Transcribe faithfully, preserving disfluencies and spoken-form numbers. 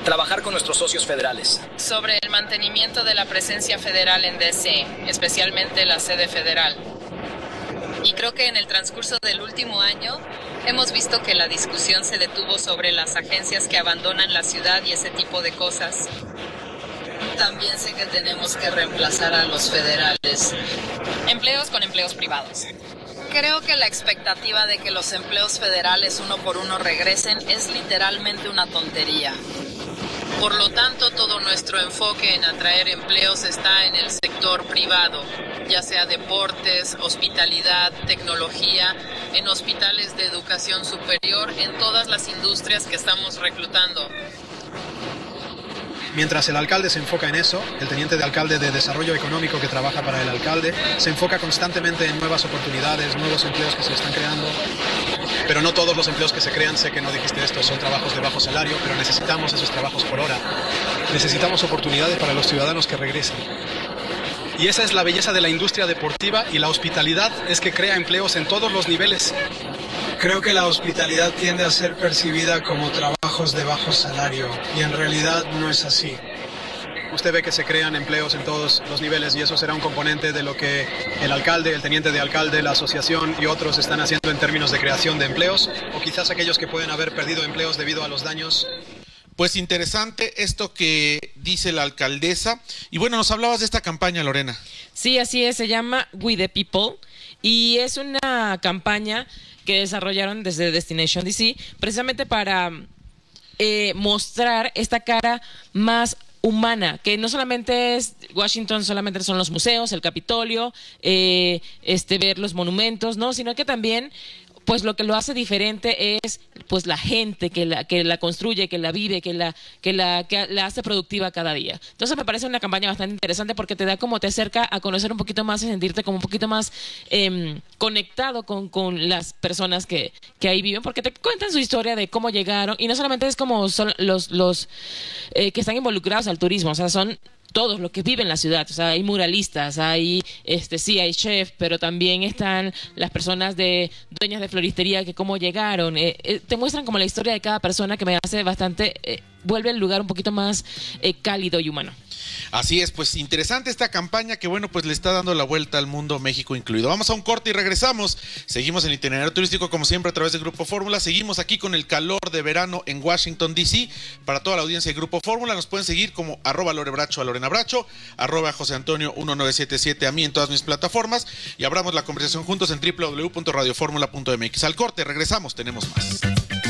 Trabajar con nuestros socios federales. Sobre el mantenimiento de la presencia federal en D C, especialmente la sede federal. Y creo que en el transcurso del último año hemos visto que la discusión se detuvo sobre las agencias que abandonan la ciudad y ese tipo de cosas. También sé que tenemos que reemplazar a los federales. Empleos con empleos privados. Creo que la expectativa de que los empleos federales uno por uno regresen es literalmente una tontería. Por lo tanto, todo nuestro enfoque en atraer empleos está en el sector privado, ya sea deportes, hospitalidad, tecnología, en hospitales de educación superior, en todas las industrias que estamos reclutando. Mientras el alcalde se enfoca en eso, el teniente de alcalde de Desarrollo Económico que trabaja para el alcalde se enfoca constantemente en nuevas oportunidades, nuevos empleos que se están creando. Pero no todos los empleos que se crean, sé que no dijiste esto, son trabajos de bajo salario, pero necesitamos esos trabajos por hora. Necesitamos oportunidades para los ciudadanos que regresen. Y esa es la belleza de la industria deportiva y la hospitalidad, es que crea empleos en todos los niveles. Creo que la hospitalidad tiende a ser percibida como trabajos de bajo salario y en realidad no es así. Usted ve que se crean empleos en todos los niveles y eso será un componente de lo que el alcalde, el teniente de alcalde, la asociación y otros están haciendo en términos de creación de empleos, o quizás aquellos que pueden haber perdido empleos debido a los daños. Pues interesante esto que dice la alcaldesa. Y bueno, nos hablabas de esta campaña, Lorena. Sí, así es, se llama We the People y es una campaña que desarrollaron desde Destination D C precisamente para eh, mostrar esta cara más humana, que no solamente es Washington, solamente son los museos, el Capitolio, eh, este ver los monumentos, no, sino que también pues lo que lo hace diferente es pues la gente que la que la construye, que la vive, que la que la que la hace productiva cada día. Entonces me parece una campaña bastante interesante porque te da como te acerca a conocer un poquito más y sentirte como un poquito más eh, conectado con, con las personas que, que ahí viven, porque te cuentan su historia de cómo llegaron y no solamente es como son los los eh, que están involucrados al turismo, o sea, son todos los que viven en la ciudad, o sea, hay muralistas, hay, este, sí, hay chefs, pero también están las personas de dueñas de floristería que cómo llegaron, eh, eh, te muestran como la historia de cada persona que me hace bastante, eh, vuelve el lugar un poquito más eh, cálido y humano. Así es, pues interesante esta campaña que bueno, pues le está dando la vuelta al mundo, México incluido. Vamos a un corte y regresamos. Seguimos en el itinerario turístico como siempre a través de Grupo Fórmula. Seguimos aquí con el calor de verano en Washington, D C Para toda la audiencia de Grupo Fórmula nos pueden seguir como arroba lorebracho a Lorena Bracho, arroba José Antonio uno nueve siete siete a mí en todas mis plataformas y abramos la conversación juntos en doble u doble u doble u punto radio fórmula punto m x. Al corte, regresamos, tenemos más.